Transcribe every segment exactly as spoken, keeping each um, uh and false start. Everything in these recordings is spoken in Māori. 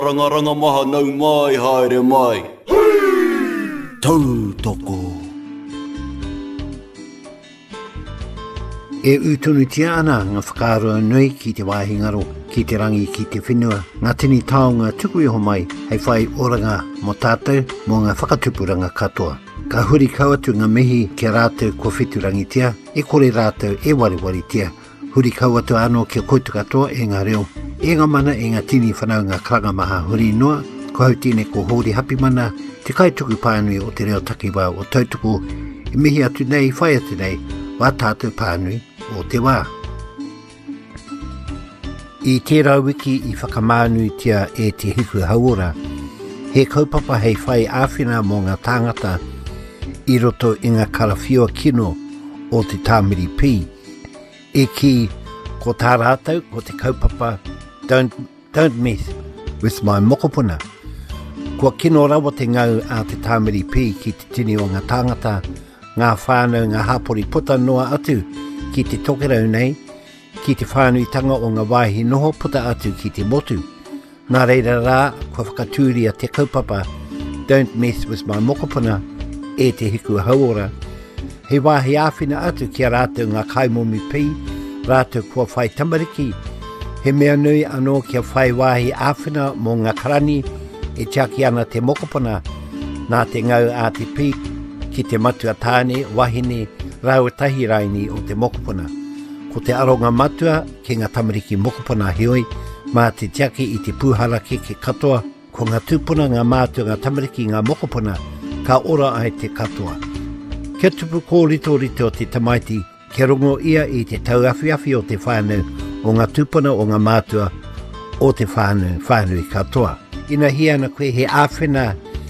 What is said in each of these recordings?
Rangaranga maha nau mai haere mai. Tau toko. E utunu tia ana ngā whakaroa nui ki te wāhingaro, ki te rangi ki te whenua. Ngā tini taonga tuku iho mai, hei whai oranga mo tātou mō ngā whakatupuranga katoa. Ka huri kauatu ngā mihi kia rātou ko whiturangi tia, e kore rātou e wariwari tia. Huri kauatu anō kia koitu katoa e ngā reo. E ngā mana e ngā tini whanau ngā karanga maha huri noa, ko hau tine ko hori hapi mana, te kaituku pānui o te reo takiwā o tautuku, e mihi atu nei, whai atu nei, wā tātou pānui o te wā. I tērā wiki i whakamānui tia e te hiku hauora, he kaupapa hei whai āwhina mō ngā tāngata i roto i ngā karawhiua kino o te tāmiri pī. E ki ko tā rātau, ko te kaupapa, don't, don't mess with my mokopuna. Kua kino rawa te ngau a te tāmiri pī ki te tini o ngā tāngata, ngā whānau, ngā hapori puta noa atu ki te tokerau nei, ki te whānuitanga o ngā wāhi noho puta atu ki te motu. Nā reira rā, kua whakatūria te kaupapa, don't mess with my mokopuna, e te hiku hauora. He wāhi āwhina atu kia rātou ngā kaimomi pī, rātou kua whai tamariki. He mea nui anō kia whai wāhi āwhina mō ngā karani, e tiaki ana te mokopuna, nā te ngau a te pī, ki te matua tāne, wahine, rauatahi raini o te mokopuna. Ko te aronga matua ki ngā tamariki mokopuna hioi, mā te tiaki i te pūhara ke ke katoa, ko ngā tūpuna ngā mātua ngā tamariki ngā mokopuna, ka ora ai te katoa. Kia tupu ko rito rito te tamaiti, kia rongo ia i te tauawhiawhi o te whānau, o ngā tūpuna o ngā mātua o te whānau, whānau i katoa. Ina hiana koe he āwhina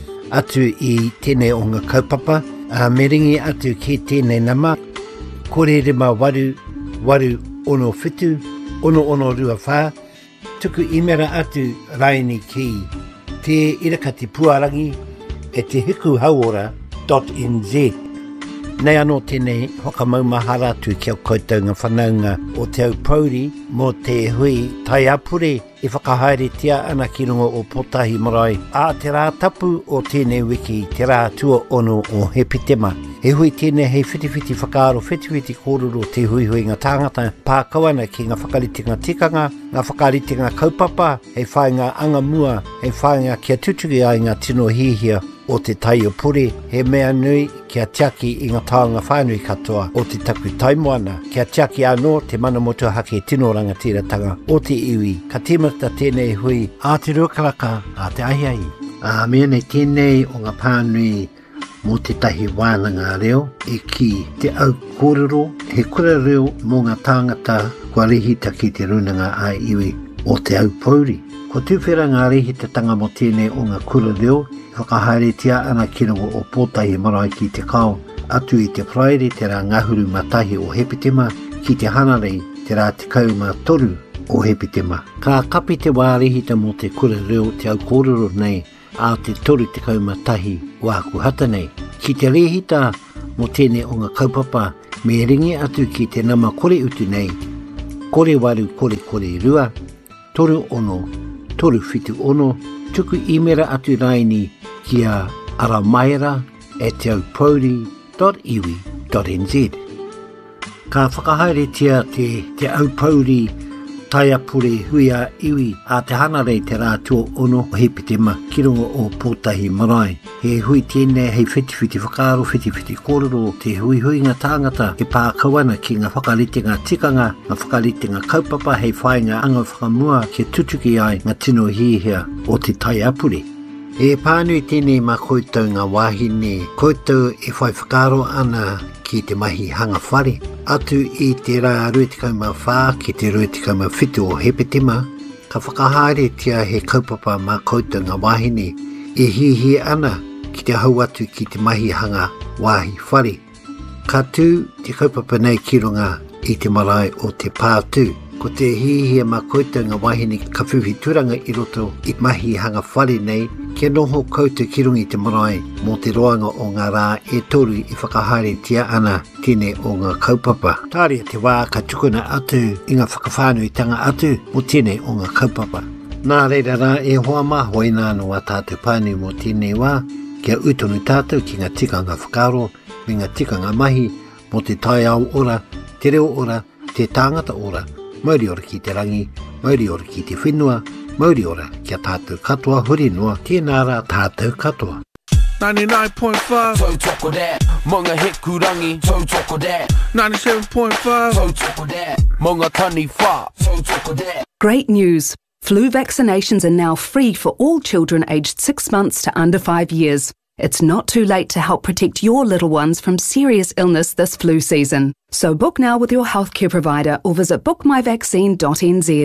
atu i tēnei o ngā kaupapa, a meringi atu ki tēnei nama, kore rima waru, waru ono whitu, ono ono rua whā, tuku imera atu raini ki te irakati puarangi e te hiku hauora dot n z. Nei anō tēnei hokamau tu kia koutou ngā whanaunga o te au pauri mō te hui tai apure e whakahaere tia ana ki rungo o Potahi Marae. A te rā tapu o tēnei wiki, te rā tua ono o Hepitema. He hui tēnei hei whitiwhiti whakaaro, whitiwhiti kōrero te hui hui ngā tāngata, pākawana ki ngā whakarite ngā tikanga, ngā whakarite ngā kaupapa, hei whai ngā anga mua, hei whai ngā kia tutuki ai ngā tino hihia o te tai o pure, he mea nui kia tiaki i ngā tāanga whānui katoa o te taku taimoana, kia tiaki anō te mana motu hake tino rangatiratanga o te iwi, ka tīmata tēnei hui, a te ruakaraka, a te ahiahi. A mea nei tēnei o ngā pānui mō te tahi wānanga reo, e ki te au kōrero, he kura reo mō ngā tāngata kua rehita ki te runanga a iwi o te au pauri. Ko tūwhera ngā rehitatanga mo tēnei o ngā kura reo, whakahaere tia ana ki rungo o Potahi Marae ki te kao, atu i te praere te rā ngahuru matahi o Hepitema, ki te hanarei te rā te kauma toru o Hepitema. Ka kapi te wārehita mo te kura reo te au kōrero nei, a te toru te kauma tahi wāku hata nei. Ki te rehita mo tēnei o ngā kaupapa, me ringi atu ki te nama kore utu nei, kore waru kore kore rua, toru ono, toru whitu ono, tuku imera atu raini kia aramaera e te au pauri dot iwi dot n z. Ka whakahaere tia te, te au pauri taiapure huia iwi a te hanarei te rā tua ono o Hepitema ki rungo o Potahi Marae. He hui tēnei hei whitiwhiti whakaaro, whitiwhiti kōrero, te hui hui ngā tāngata, e pākawana ki ngā whakarite ngā tikanga, ngā whakarite ngā kaupapa, hei whai ngā anga whakamua kia tutuki ai ngā tino hihia o te taiapure. E pānui tēnei mā koutou ngā wāhine, koutou e whai whakaaro ana ki te mahi hanga whare, atu i te rā ruetikauma whā ki te ruetikauma whitu o Hepitema, ka whakahaere tia he kaupapa mā koutou ngā wāhine, e hihi ana ki te hau atu ki te mahi hanga wāhi whare. Ka tū te kaupapa nei ki runga i te marae o te pātū. Ko te hihia mā koutou ngā wahine ka whiwhi turanga i roto i mahi hanga whare nei, kia noho koutou ki runga i te marae mō te roanga o ngā rā e toru i whakahaere tia ana tēnei o ngā kaupapa. Tāria te wā ka tukuna atu i ngā whakawhānuitanga atu mo tēnei o ngā kaupapa. Nā reira rā e hoa mā hoi nānu a tātou pāni mo tēnei wā, kia utonu tātou ki ngā tikanga whakaro, me ngā tikanga mahi, mo te tai au ora, te reo ora, te tāngata ora, mauri ora ki te rangi, mauri ora ki te whenua, mauri ora kia tātou katoa huri noa, tēnā rā tātou katoa. ninety-nine point five Tau toko that, monga heku rangi. Tau toko that, ninety-seven point five tau toko that, monga tani wha. Tau toko that. Great news! Flu vaccinations are now free for all children aged six months to under five years. It's not too late to help protect your little ones from serious illness this flu season. So book now with your healthcare provider or visit book my vaccine dot n z.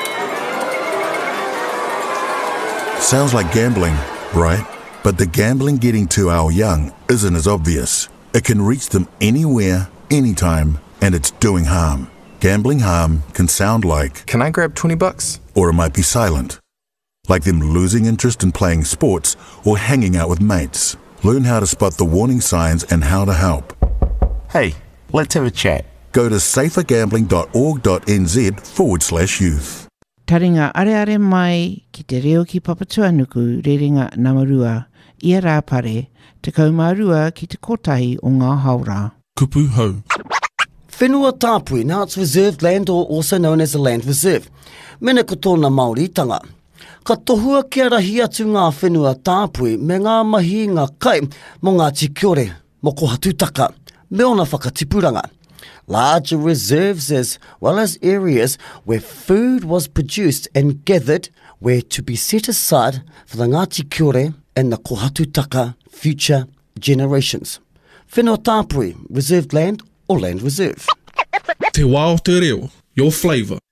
Sounds like gambling, right? But the gambling getting to our young isn't as obvious. It can reach them anywhere, anytime, and it's doing harm. Gambling harm can sound like, Can I grab twenty bucks? or it might be silent, like them losing interest in playing sports or hanging out with mates. Learn how to spot the warning signs and how to help. Hey, let's have a chat. Go to safer gambling dot org dot n z forward slash youth. Taringa are are mai ki te reo ki Papatuanuku rerenga Namarua, ia rā pare, te kaumārua ki te kotahi o ngā haura. Kupu hau. Whenua tāpui, now it's reserved land or also known as a land reserve. Mena ko tōna Māori tanga. Ka tohua kia rahi atu ngā whenua tāpui me ngā mahi ngā kai mo ngā tikiore, mo ko hatutaka, me ona whakatipuranga. Larger reserves as well as areas where food was produced and gathered were to be set aside for the Ngāti Kiore and the Kohatutaka future generations. Whenua tāpui, reserved land or land reserve. Te wā o te reo, your flavour.